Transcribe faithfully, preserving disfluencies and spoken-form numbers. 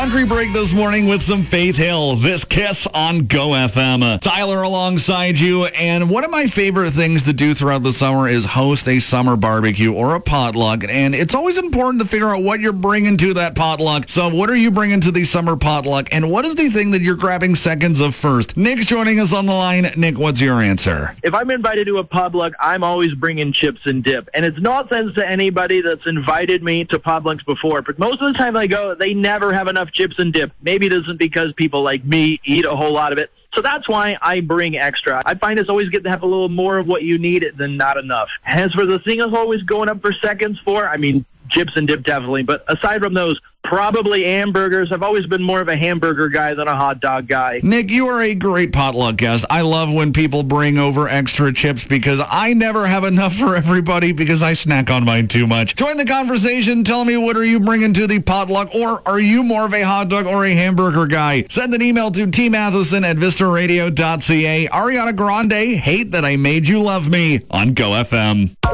Country break this morning with some Faith Hill. This Kiss on Go F M. Tyler alongside you. And one of my favorite things to do throughout the summer is host a summer barbecue or a potluck. And it's always important to figure out what you're bringing to that potluck. So what are you bringing to the summer potluck? And what is the thing that you're grabbing seconds of first? Nick's joining us on the line. Nick, what's your answer? If I'm invited to a potluck, I'm always bringing chips and dip. And it's no offense to anybody that's invited me to potlucks before, but most of the time I go, they never have enough chips and dip. Maybe it isn't because people like me eat a whole lot of it. So that's why I bring extra. I find it's always good to have a little more of what you need than not enough. As for the thing I'm always going up for seconds for, I mean, chips and dip definitely. But aside from those, probably hamburgers. I've always been more of a hamburger guy than a hot dog guy. Nick, you are a great potluck guest. I love when people bring over extra chips because I never have enough for everybody because I snack on mine too much. Join the conversation. Tell me, what are you bringing to the potluck? Or are you more of a hot dog or a hamburger guy? Send an email to t matheson at vista radio dot c a. Ariana Grande, Hate That I Made You Love Me on Go F M.